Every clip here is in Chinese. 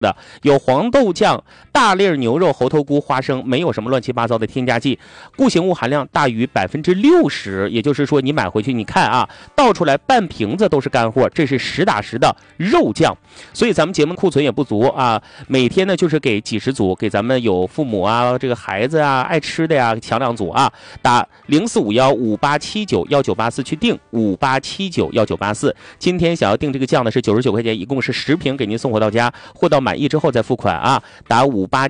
的，有黄豆酱、大粒牛肉、猴头菇、花生，没有什么乱七八糟的添加剂，固形物含量大于60%，也就是说你买回去你看啊，倒出来半瓶子都是干货，这是实打实的肉酱。所以咱们节目库存也不足啊，每天呢就是给几十组，给咱们有父母啊、这个孩子啊、爱吃的呀，抢2组啊，打045158791984去订58791984。今天想要订这个酱呢是99块钱，一共是10瓶给您送货到家，货到满意之后再付款啊，打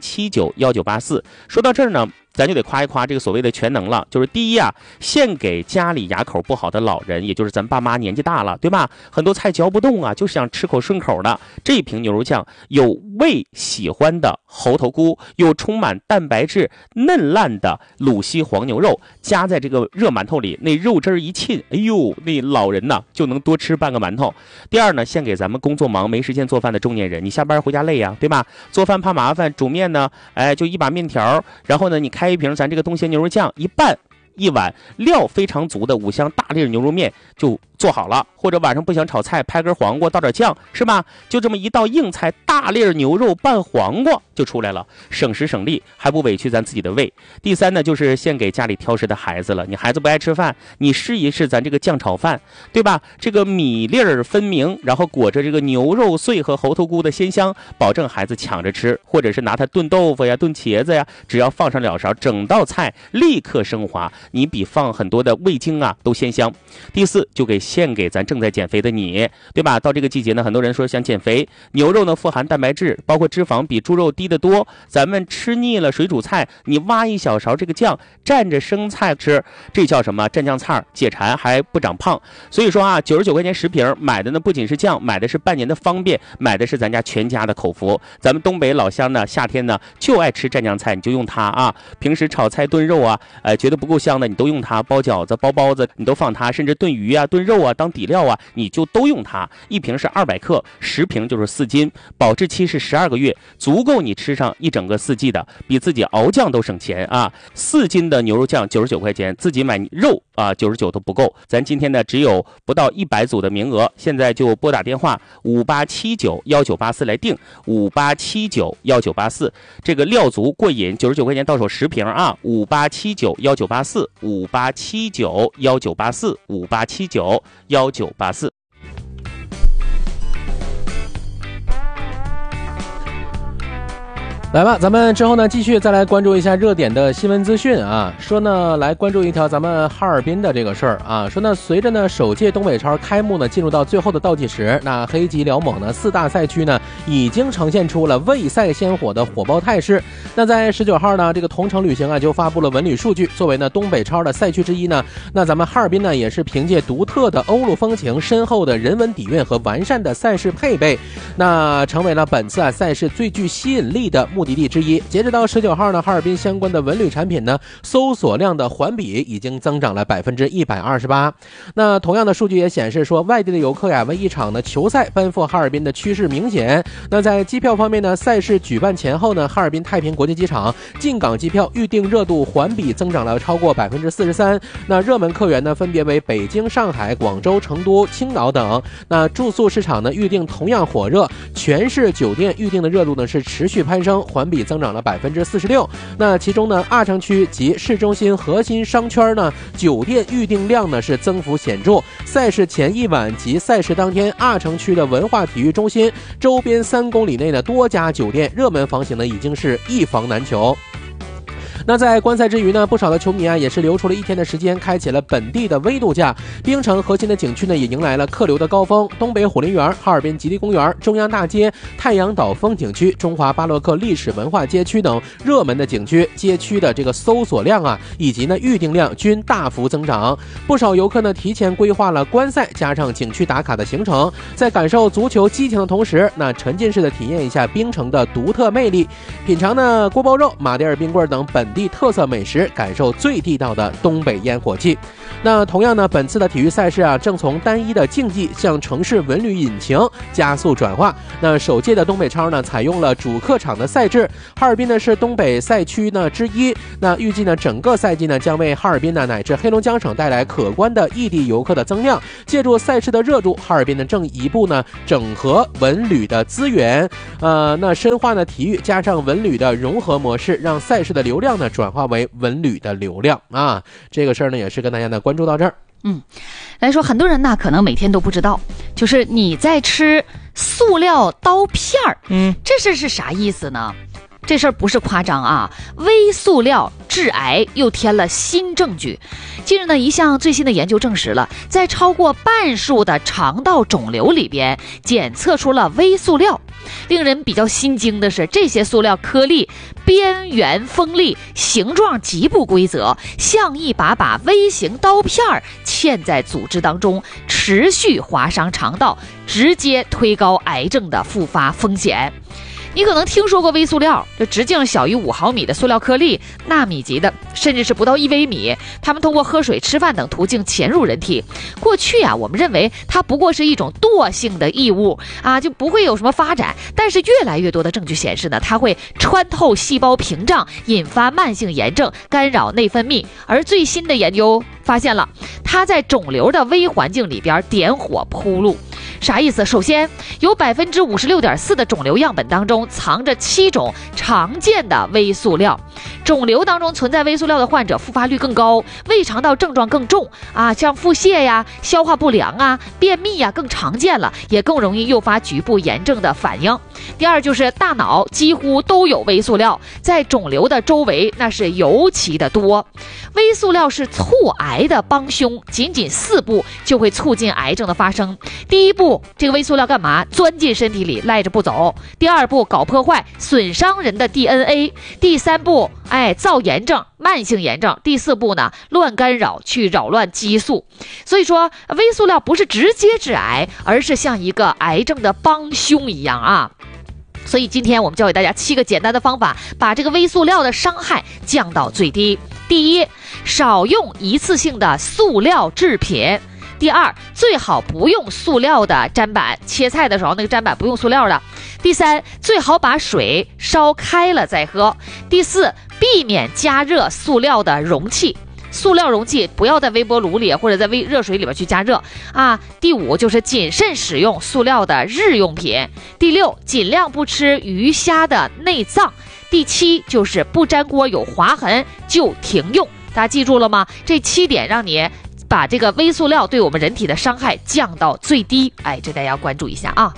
58791984。说到这儿呢，咱就得夸一夸这个所谓的全能了，就是第一啊，献给家里牙口不好的老人，也就是咱爸妈年纪大了，对吧？很多菜嚼不动啊，就想吃口顺口的。这瓶牛肉酱有胃喜欢的猴头菇，有充满蛋白质嫩烂的鲁西黄牛肉，加在这个热馒头里，那肉汁一沁，哎呦，那老人呢就能多吃半个馒头。第二呢，献给咱们工作忙没时间做饭的中年人，你下班回家累呀，对吧？做饭怕麻烦，煮面呢，就一把面条，然后呢你开一瓶咱这个东贤牛肉酱，一拌一碗料非常足的5香大粒牛肉面就做好了，或者晚上不想炒菜，拍根黄瓜倒点酱，是吧？就这么一道硬菜，大粒牛肉拌黄瓜就出来了，省时省力，还不委屈咱自己的胃。第三呢，就是献给家里挑食的孩子了，你孩子不爱吃饭，你试一试咱这个酱炒饭，对吧？这个米粒儿分明，然后裹着这个牛肉碎和猴头菇的鲜香，保证孩子抢着吃，或者是拿它炖豆腐呀、炖茄子呀，只要放上2勺，整道菜立刻升华，你比放很多的味精啊都鲜香。第四，就献给咱正在减肥的你，对吧？到这个季节呢，很多人说想减肥，牛肉呢富含蛋白质，包括脂肪比猪肉低得多，咱们吃腻了水煮菜，你挖一小勺这个酱蘸着生菜吃，这叫什么？蘸酱菜，解馋还不长胖。所以说啊，99块钱10瓶，买的呢不仅是酱，买的是半年的方便，买的是咱家全家的口福。咱们东北老乡呢，夏天呢就爱吃蘸酱菜，你就用它啊。平时炒菜炖肉啊，觉得不够香的你都用它，包饺子包包子你都放它，甚至炖鱼啊炖肉啊当底料啊，你就都用它。一瓶是200克，10瓶就是4斤，保质期是12个月，足够你吃上一整个4季的，比自己熬酱都省钱啊！4斤的牛肉酱99块钱，自己买肉啊99都不够。咱今天呢只有不到100组的名额，现在就拨打电话58791984来订58791984，这个料足过瘾，99块钱到手10瓶啊！58791984 58791984 58791984。 来吧，咱们之后呢继续再来关注一下热点的新闻资讯啊。说呢来关注一条咱们哈尔滨的这个事儿啊。说呢随着呢首届东北超开幕呢进入到最后的倒计时，那黑吉辽锰呢4大赛区呢已经呈现出了未赛先火的火爆态势。那在19号呢，这个同程旅行啊就发布了文旅数据，作为呢东北超的赛区之一呢，那咱们哈尔滨呢也是凭借独特的欧陆风情、深厚的人文底蕴和完善的赛事配备，那成为了本次赛事最具吸引力的目的地之一。截止到19号呢，哈尔滨相关的文旅产品呢搜索量的环比已经增长了128%。那同样的数据也显示说，外地的游客呀为一场的球赛奔赴哈尔滨的趋势明显。那在机票方面呢，赛事举办前后呢，哈尔滨太平国际机场进港机票预订热度环比增长了超过43%。那热门客源呢分别为北京、上海、广州、成都、青岛等。那住宿市场呢预订同样火热，全市酒店预订的热度呢是持续攀升，环比增长了46%。那其中呢，阿城区及市中心核心商圈呢，酒店预订量呢是增幅显著。赛事前一晚及赛事当天，阿城区的文化体育中心周边3公里内的多家酒店热门房型呢已经是一房难求。那在观赛之余呢，不少的球迷啊也是留出了1天的时间，开启了本地的微度假。冰城核心的景区呢也迎来了客流的高峰，东北虎林园、哈尔滨极地公园、中央大街、太阳岛风景区、中华巴洛克历史文化街区等热门的景区街区的这个搜索量啊以及呢预订量均大幅增长。不少游客呢提前规划了观赛加上景区打卡的行程，在感受足球激情的同时，那沉浸式的体验一下冰城的独特魅力，品尝呢锅包肉、马迭尔冰棍等本地特色美食，感受最地道的东北烟火气。那同样呢，本次的体育赛事啊，正从单一的竞技向城市文旅引擎加速转化。那首届的东北超呢，采用了主客场的赛制，哈尔滨呢是东北赛区呢之一。那预计呢，整个赛季呢将为哈尔滨呢乃至黑龙江省带来可观的异地游客的增量。借助赛事的热度，哈尔滨呢正一步呢整合文旅的资源，那深化呢体育加上文旅的融合模式，让赛事的流量呢转化为文旅的流量啊。这个事儿呢也是跟大家呢关注到这儿。 来说很多人呢可能每天都不知道，就是你在吃塑料刀片儿，这事是啥意思呢？这事儿不是夸张啊，微塑料致癌又添了新证据。近日呢，一项最新的研究证实了，在超过半数的肠道肿瘤里边检测出了微塑料。令人比较心惊的是，这些塑料颗粒边缘锋利，形状极不规则，像一把微型刀片嵌在组织当中，持续划伤肠道，直接推高癌症的复发风险。你可能听说过微塑料，这直径小于5毫米的塑料颗粒，纳米级的，甚至是不到1微米，它们通过喝水、吃饭等途径潜入人体。过去啊，我们认为它不过是一种惰性的异物啊，就不会有什么发展。但是越来越多的证据显示呢，它会穿透细胞屏障，引发慢性炎症，干扰内分泌。而最新的研究发现了，它在肿瘤的微环境里边点火铺路。啥意思？首先，有56.4%的肿瘤样本当中藏着7种常见的微塑料。肿瘤当中存在微塑料的患者复发率更高，胃肠道症状更重啊，像腹泻呀、消化不良啊、便秘呀更常见了，也更容易诱发局部炎症的反应。第二就是大脑几乎都有微塑料，在肿瘤的周围那是尤其的多。微塑料是促癌的帮凶，仅4步就会促进癌症的发生。第一步，这个微塑料干嘛？钻进身体里赖着不走。第二步，搞破坏，损伤人的 DNA。第三步，造炎症，慢性炎症。第4步呢，乱干扰，去扰乱激素。所以说，微塑料不是直接致癌，而是像一个癌症的帮凶一样啊。所以今天我们教给大家7个简单的方法，把这个微塑料的伤害降到最低。第一，少用一次性的塑料制品。第二，最好不用塑料的砧板，切菜的时候那个砧板不用塑料的。第三，最好把水烧开了再喝。第四，避免加热塑料的容器。塑料容器不要在微波炉里或者在热水里边去加热啊。第5就是谨慎使用塑料的日用品。第6，尽量不吃鱼虾的内脏。第7就是不粘锅有划痕就停用。大家记住了吗？这7点让你把这个微塑料对我们人体的伤害降到最低。这大家要关注一下啊。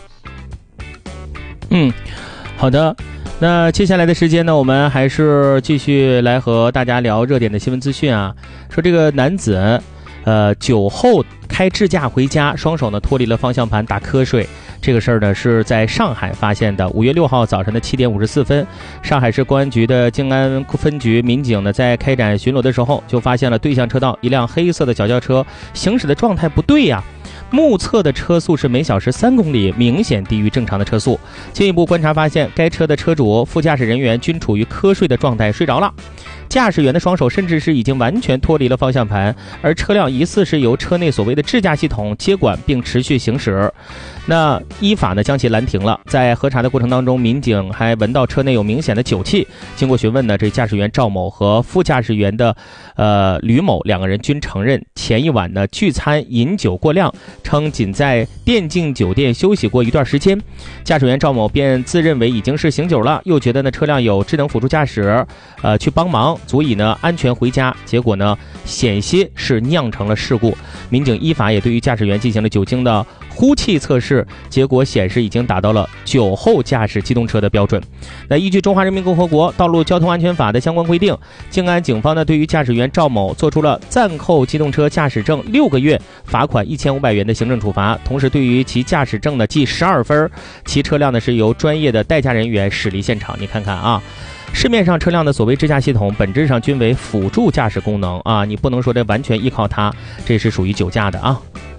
好的。那接下来的时间呢，我们还是继续来和大家聊热点的新闻资讯啊。说这个男子酒后开智驾回家，双手呢脱离了方向盘打瞌睡。这个事儿呢是在上海发现的。5月6号早晨的7点54分，上海市公安局的静安分局民警呢在开展巡逻的时候，就发现了对向车道一辆黑色的小轿车行驶的状态不对呀。目测的车速是每小时3公里，明显低于正常的车速。进一步观察发现，该车的车主、副驾驶人员均处于瞌睡的状态，睡着了。驾驶员的双手甚至是已经完全脱离了方向盘，而车辆疑似是由车内所谓的智驾系统接管并持续行驶。那依法呢将其拦停了。在核查的过程当中，民警还闻到车内有明显的酒气。经过询问呢，这驾驶员赵某和副驾驶员的吕某两个人均承认前一晚呢聚餐饮酒过量，称仅在电竞酒店休息过一段时间。驾驶员赵某便自认为已经是醒酒了，又觉得呢车辆有智能辅助驾驶去帮忙，足以呢安全回家。结果呢险些是酿成了事故。民警依法也对于驾驶员进行了酒精的呼气测试，结果显示已经达到了酒后驾驶机动车的标准。那依据中华人民共和国道路交通安全法的相关规定，静安警方呢对于驾驶员赵某做出了暂扣机动车驾驶证6个月、罚款1500元的行政处罚，同时对于其驾驶证呢记12分，其车辆呢是由专业的代驾人员驶离现场。你看看啊，市面上车辆的所谓智驾系统本质上均为辅助驾驶功能啊，你不能说这完全依靠它，这是属于酒驾的啊。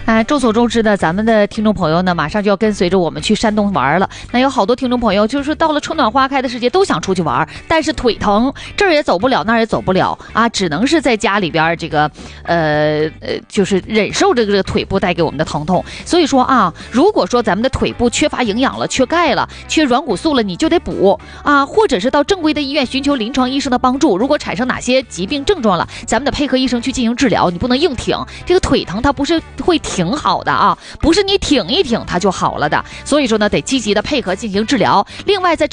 众所周知的，咱们的听众朋友呢，马上就要跟随着我们去山东玩了。那有好多听众朋友就是到了春暖花开的时节，都想出去玩，但是腿疼，这儿也走不了，那儿也走不了啊，只能是在家里边这个就是忍受这个腿部带给我们的疼痛。所以说啊，如果说咱们的腿部缺乏营养了，缺钙了，缺软骨素了，你就得补啊，或者是到正规的医院寻求临床医生的帮助。如果产生哪些疾病症状了，咱们得配合医生去进行治疗，你不能硬挺。这个腿疼它不是会挺好的啊，不是你挺一挺它就好了的。所以说呢，得积极的配合进行治疗。另外在